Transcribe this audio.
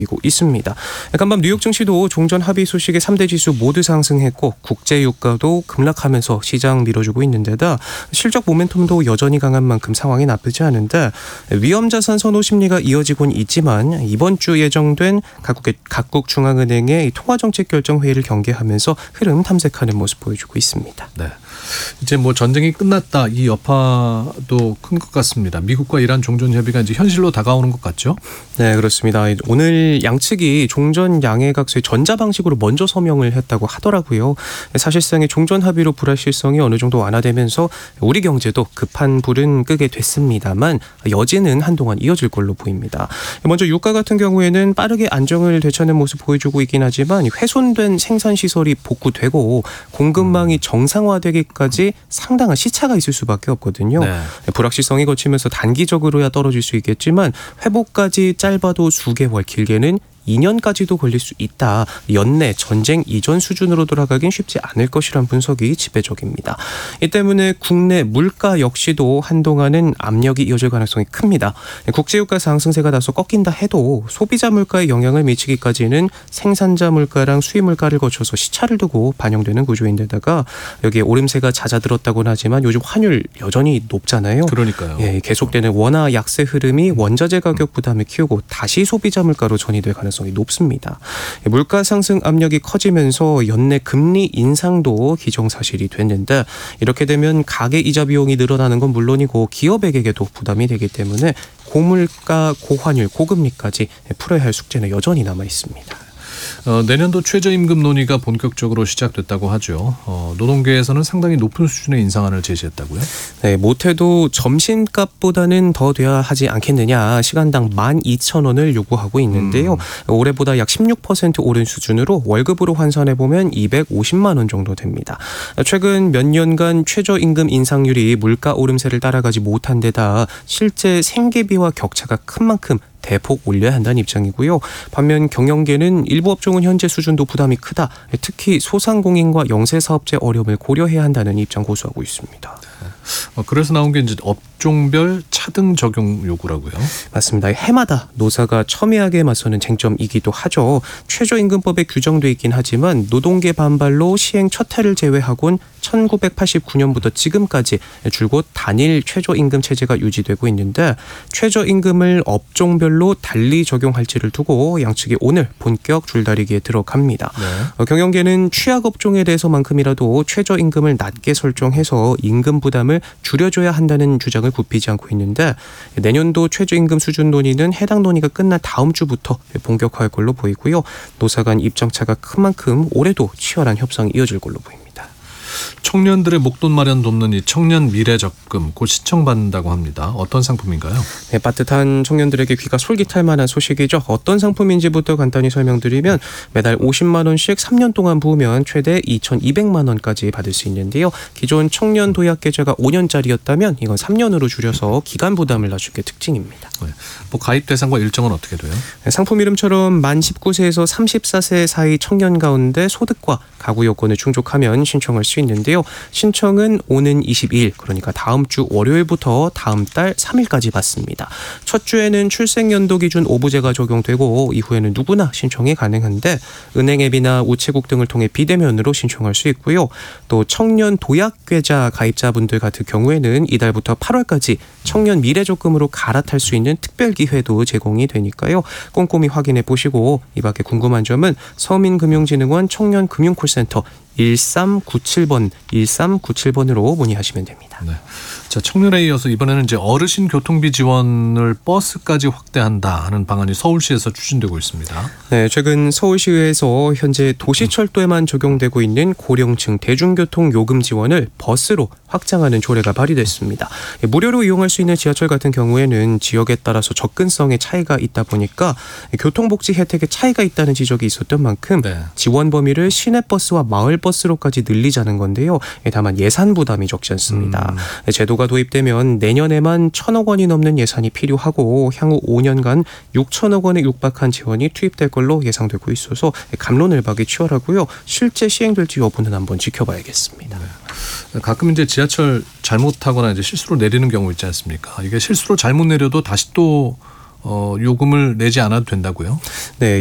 이고 있습니다. 간밤 뉴욕 증시도 종전 합의 소식에 3대 지수 모두 상승했고 국제 유가도 급락하면서 시장 밀어주고 있는데다 실적 모멘텀도 여전히 강한 만큼 상황이 나쁘지 않은데 위험자산 선호 심리가 이어지곤 있지만 이번 주 예정된 각국 중앙은행의 통화정책 결정 회의를 경계하면서 흐름 탐색하는 모습 보여주고 있습니다. 네, 이제 뭐 전쟁이 끝났다 이 여파도 큰 것 같습니다. 미국과 이란 종전 협의가 이제 현실로 다가오는 것 같죠? 네, 그렇습니다. 오늘 양측이 종전 양해각서의 전자 방식으로 먼저 서명을 했다고 하더라고요. 사실상의 종전 합의로 불확실성이 어느 정도 완화되면서 우리 경제도 급한 불은 끄게 됐습니다만 여지는 한동안 이어질 걸로 보입니다. 먼저 유가 같은 경우에는 빠르게 안정을 되찾는 모습 보여주고 있긴 하지만 훼손된 생산시설이 복구되고 공급망이 정상화되기까지 상당한 시차가 있을 수밖에 없거든요. 네. 불확실성이 거치면서 단기적으로야 떨어질 수 있겠지만 회복까지 짧아도 수개월, 길게는 2년까지도 걸릴 수 있다. 연내 전쟁 이전 수준으로 돌아가긴 쉽지 않을 것이란 분석이 지배적입니다. 이 때문에 국내 물가 역시도 한동안은 압력이 이어질 가능성이 큽니다. 국제유가 상승세가 다소 꺾인다 해도 소비자 물가에 영향을 미치기까지는 생산자 물가랑 수입 물가를 거쳐서 시차를 두고 반영되는 구조인데다가 여기에 오름세가 잦아들었다고는 하지만 요즘 환율 여전히 높잖아요. 그러니까요. 예, 계속되는 원화 약세 흐름이 원자재 가격 부담을 키우고 다시 소비자 물가로 전이될 가능성이 높습니다. 물가 상승 압력이 커지면서 연내 금리 인상도 기정사실이 됐는데 이렇게 되면 가계 이자 비용이 늘어나는 건 물론이고 기업에게도 부담이 되기 때문에 고물가, 고환율, 고금리까지 풀어야 할 숙제는 여전히 남아 있습니다. 내년도 최저임금 논의가 본격적으로 시작됐다고 하죠. 노동계에서는 상당히 높은 수준의 인상안을 제시했다고요? 네, 못해도 점심값보다는 더 돼야 하지 않겠느냐. 시간당 12,000원을 요구하고 있는데요. 올해보다 약 16% 오른 수준으로 월급으로 환산해보면 250만 원 정도 됩니다. 최근 몇 년간 최저임금 인상률이 물가 오름세를 따라가지 못한 데다 실제 생계비와 격차가 큰 만큼 대폭 올려야 한다는 입장이고요. 반면 경영계는 일부 업종은 현재 수준도 부담이 크다. 특히 소상공인과 영세사업체 어려움을 고려해야 한다는 입장 고수하고 있습니다. 그래서 나온 게 이제 업종별 차등 적용 요구라고요? 맞습니다. 해마다 노사가 첨예하게 맞서는 쟁점이기도 하죠. 최저임금법에 규정돼 있긴 하지만 노동계 반발로 시행 첫 해를 제외하곤 1989년부터 지금까지 줄곧 단일 최저임금 체제가 유지되고 있는데 최저임금을 업종별로 달리 적용할지를 두고 양측이 오늘 본격 줄다리기에 들어갑니다. 네. 경영계는 취약업종에 대해서만큼이라도 최저임금을 낮게 설정해서 임금 부담을 줄여줘야 한다는 주장을 굽히지 않고 있는데 내년도 최저임금 수준 논의는 해당 논의가 끝난 다음 주부터 본격화할 걸로 보이고요. 노사 간 입장차가 큰 만큼 올해도 치열한 협상이 이어질 걸로 보입니다. 청년들의 목돈 마련 돕는 이 청년 미래 적금 곧 신청받는다고 합니다. 어떤 상품인가요? 네, 따뜻한 청년들에게 귀가 솔깃할 만한 소식이죠. 어떤 상품인지부터 간단히 설명드리면 매달 50만 원씩 3년 동안 부으면 최대 2,200만 원까지 받을 수 있는데요. 기존 청년 도약 계좌가 5년짜리였다면 이건 3년으로 줄여서 기간 부담을 낮춘 게 특징입니다. 네. 뭐 가입 대상과 일정은 어떻게 돼요? 네, 상품 이름처럼 만 19세에서 34세 사이 청년 가운데 소득과 가구 요건을 충족하면 신청할 수 있는데요. 신청은 오는 22일 그러니까 다음 주 월요일부터 다음 달 3일까지 받습니다. 첫 주에는 출생연도 기준 오부제가 적용되고 이후에는 누구나 신청이 가능한데 은행 앱이나 우체국 등을 통해 비대면으로 신청할 수 있고요. 또 청년 도약계좌 가입자분들 같은 경우에는 이달부터 8월까지 청년 미래적금으로 갈아탈 수 있는 특별 기회도 제공이 되니까요. 꼼꼼히 확인해 보시고 이 밖에 궁금한 점은 서민금융진흥원 청년금융콜센터 1397번으로 문의하시면 됩니다. 네. 자, 청년에 이어서 이번에는 이제 어르신 교통비 지원을 버스까지 확대한다 하는 방안이 서울시에서 추진되고 있습니다. 네, 최근 서울시의회에서 현재 도시철도에만 적용되고 있는 고령층 대중교통 요금 지원을 버스로 확장하는 조례가 발의됐습니다. 무료로 이용할 수 있는 지하철 같은 경우에는 지역에 따라서 접근성에 차이가 있다 보니까 교통복지 혜택에 차이가 있다는 지적이 있었던 만큼 네. 지원 범위를 시내버스와 마을버스로까지 늘리자는 건데요. 다만 예산 부담이 적지 않습니다. 제도가 도입되면 내년에만 1,000억 원이 넘는 예산이 필요하고 향후 5년간 6천억 원에 육박한 지원이 투입될 걸로 예상되고 있어서 갑론을박이 치열하고요. 실제 시행될지 여부는 한번 지켜봐야겠습니다. 네. 가끔 이제 지하철 잘못하거나 이제 실수로 내리는 경우 있지 않습니까? 이게 실수로 잘못 내려도 다시 또 요금을 내지 않아도 된다고요? 네,